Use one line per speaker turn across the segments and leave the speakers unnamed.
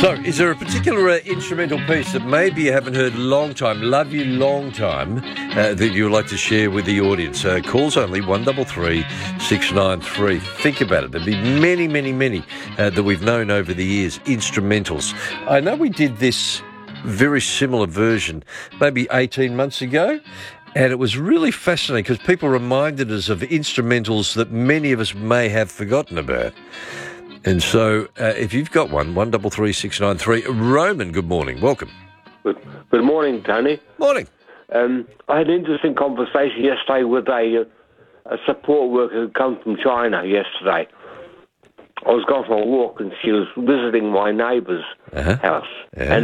So, is there a particular instrumental piece that maybe you haven't heard long time, love you long time, that you would like to share with the audience? Calls only 133 693. Think about it. There'll be many, many, many that we've known over the years, instrumentals. I know we did this very similar version maybe 18 months ago, and it was really fascinating because people reminded us of instrumentals that many of us may have forgotten about. And so, if you've got one, 133 693. Roman, good morning. Welcome.
Good morning, Tony.
Morning.
I had an interesting conversation yesterday with a support worker who come from China yesterday. I was going for a walk and she was visiting my neighbour's house.
Yeah.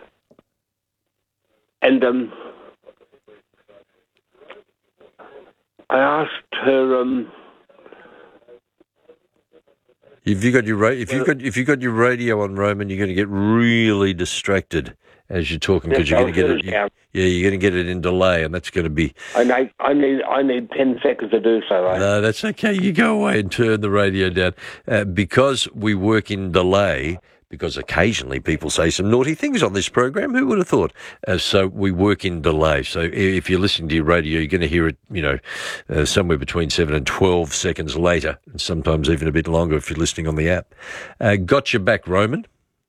And I asked her...
If you got your radio on, Roman, you're going to get really distracted as you're talking because you're going to get it. You're going to get it in delay, and that's going to be.
I need 10 seconds to do so. Right?
No, that's okay. You go away and turn the radio down because we work in delay. Because occasionally people say some naughty things on this program. Who would have thought? So we work in delay. So if you're listening to your radio, you're going to hear it, somewhere between 7 and 12 seconds later, and sometimes even a bit longer if you're listening on the app. Got your back, Roman.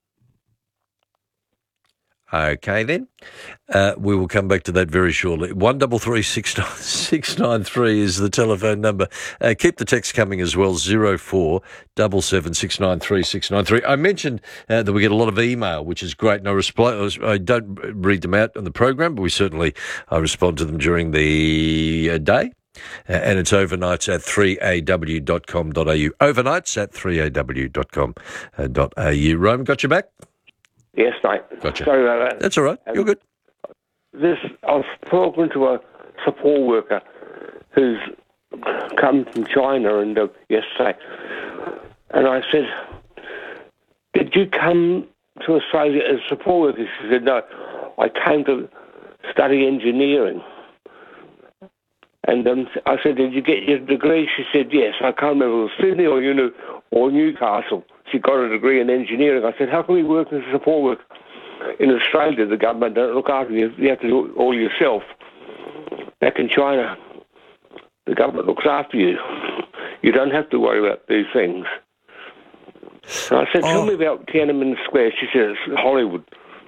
Okay, then. We will come back to that very shortly. 133 693 is the telephone number. Keep the text coming as well, 0477 693 693. I mentioned that we get a lot of email, which is great. And I don't read them out on the program, but I respond to them during the day. And it's overnights at 3aw.com.au. Overnights at 3aw.com.au. Rome, got your back?
Yes, mate.
Gotcha.
Sorry about that.
That's all right. You're good.
I was talking to a support worker who's come from China and yesterday, and I said, "Did you come to Australia as a support worker?" She said, "No, I came to study engineering." And I said, "Did you get your degree?" She said, "Yes." I can't remember if it was Sydney or Newcastle. She got a degree in engineering. I said, "How can we work as a support worker? In Australia, the government don't look after you. You have to do it all yourself. Back in China, the government looks after you. You don't have to worry about these things." And I said, "Tell me about Tiananmen Square." She said, "It's Hollywood.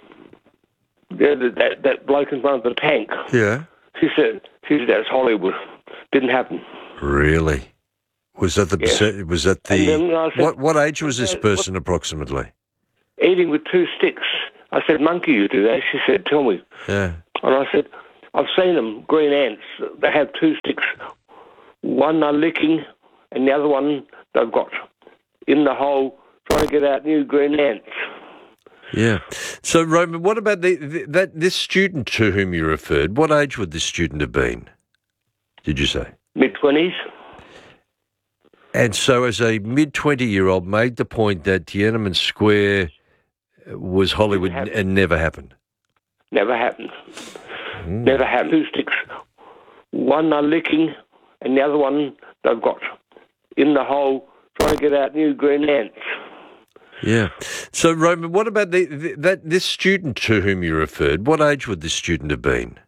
That bloke in front of the tank."
Yeah.
She said, "That's Hollywood. Didn't happen."
Really? Was that the?
Yeah.
Was that the? Said, what age was this person approximately?
Eating with two sticks. I said, "Monkey, you do that?" She said, "Tell me."
Yeah.
And I said, "I've seen them, green ants. They have two sticks. One they're licking, and the other one they've got in the hole trying to get out new green ants."
Yeah. So, Roman, what about this student to whom you referred? What age would this student have been, did you say?
Mid-20s.
And so as a mid-20-year-old made the point that Tiananmen Square was Hollywood and never happened?
Never happened. Never happened. Two sticks. One they're licking, and the other one they've got in the hole trying to get out new green ants.
Yeah. So, Roman, what about this student to whom you referred? What age would this student have been?